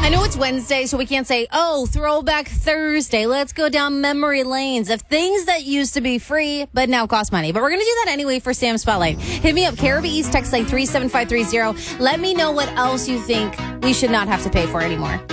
I know it's Wednesday, so we can't say, oh, Throwback Thursday. Let's go down memory lanes of things that used to be free but now cost money. But we're going to do that anyway for Sam Spotlight. Hit me up, Caribbean East text line 37530. Let me know what else you think we should not have to pay for anymore.